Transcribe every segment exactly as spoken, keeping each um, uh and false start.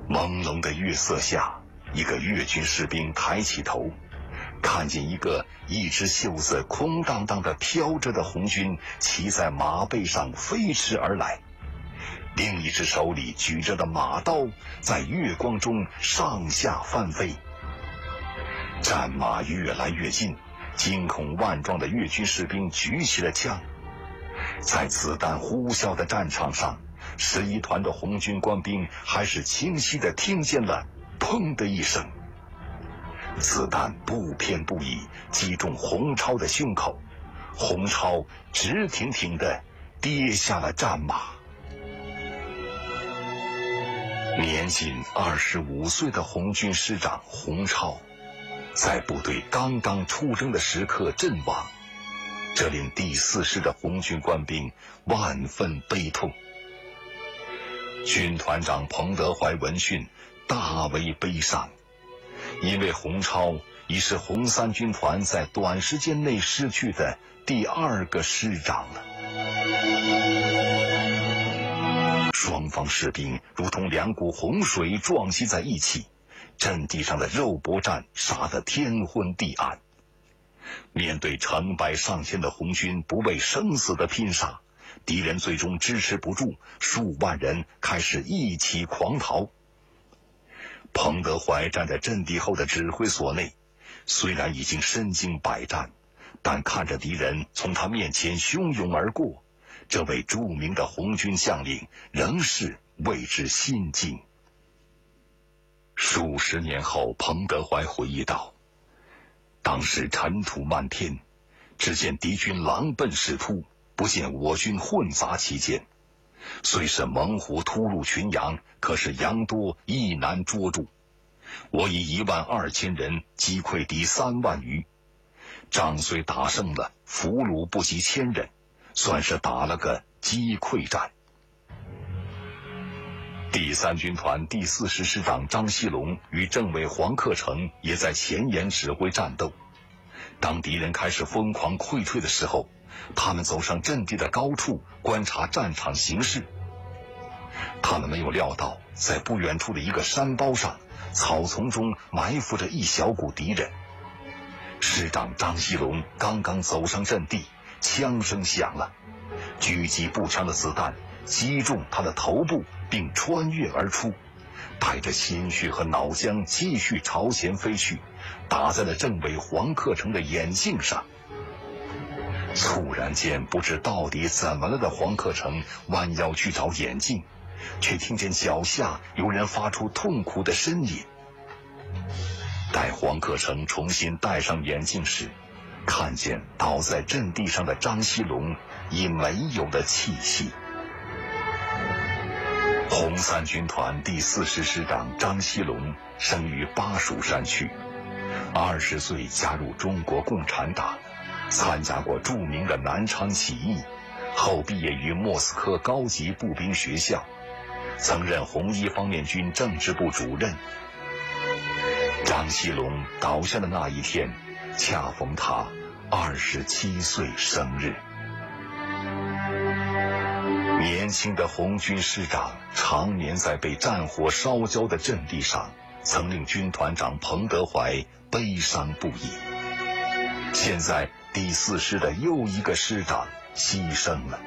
朦胧的月色下，一个越军士兵抬起头，看见一个一只袖子空荡荡的飘着的红军骑在马背上飞驰而来，另一只手里举着的马刀在月光中上下翻飞。战马越来越近，惊恐万状的越军士兵举起了枪。在子弹呼啸的战场上，十一团的红军官兵还是清晰地听见了砰的一声，子弹不偏不倚击中洪超的胸口，洪超直挺挺地跌下了战马。年仅二十五岁的红军师长洪超，在部队刚刚出征的时刻阵亡，这令第四师的红军官兵万分悲痛。军团长彭德怀闻讯大为悲伤，因为洪超已是红三军团在短时间内失去的第二个师长了。双方士兵如同两股洪水撞击在一起，阵地上的肉搏战杀得天昏地暗。面对成百上千的红军不畏生死的拼杀，敌人最终支持不住，数万人开始一起狂逃。彭德怀站在阵地后的指挥所内，虽然已经身经百战，但看着敌人从他面前汹涌而过，这位著名的红军将领仍是为之心惊。数十年后，彭德怀回忆道，当时尘土漫天，只见敌军狼奔矢突，不见我军混杂其间。虽是猛虎突入群羊，可是羊多亦难捉住。我以一万二千人击溃敌三万余，仗虽打胜了，俘虏不及千人，算是打了个击溃战。第三军团第四师师长张锡龙与政委黄克诚也在前沿指挥战斗。当敌人开始疯狂溃退的时候，他们走上阵地的高处，观察战场形势。他们没有料到，在不远处的一个山包上，草丛中埋伏着一小股敌人。师长张锡龙刚刚走上阵地，枪声响了，狙击步枪的子弹击中他的头部，并穿越而出，带着鲜血和脑浆继续朝前飞去，打在了政委黄克诚的眼镜上。猝然间，不知到底怎么了的黄克诚弯腰去找眼镜，却听见脚下有人发出痛苦的呻吟。待黄克诚重新戴上眼镜时，看见倒在阵地上的张锡龙已没有了气息。红三军团第四师师长张锡龙生于巴蜀山区，二十岁加入中国共产党，参加过著名的南昌起义，后毕业于莫斯科高级步兵学校，曾任红一方面军政治部主任。张锡龙倒下的那一天，恰逢他二十七岁生日。年轻的红军师长常年在被战火烧焦的阵地上，曾令军团长彭德怀悲伤不已。现在第四师的又一个师长牺牲了。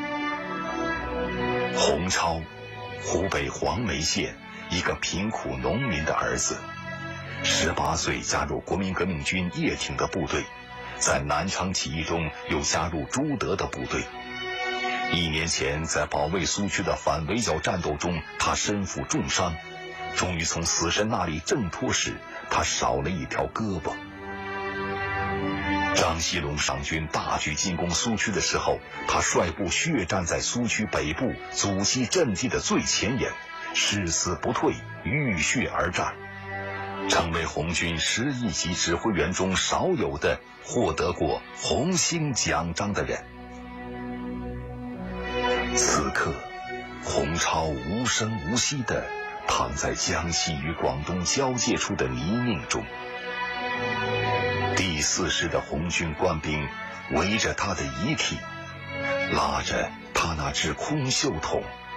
洪超，湖北黄梅县一个贫苦农民的儿子，十八岁加入国民革命军叶挺的部队，在南昌起义中又加入朱德的部队。一年前在保卫苏区的反围剿战斗中，他身负重伤，终于从死神那里挣脱时，他少了一条胳膊。张锡龙上军大举进攻苏区的时候，他率部血战在苏区北部阻击阵地的最前沿，誓死不退，浴血而战，成为红军十一级指挥员中少有的获得过红星奖章的人。此刻，洪超无声无息地躺在江西与广东交界处的泥泞中。第四师的红军官兵围着他的遗体，拉着他那只空袖筒，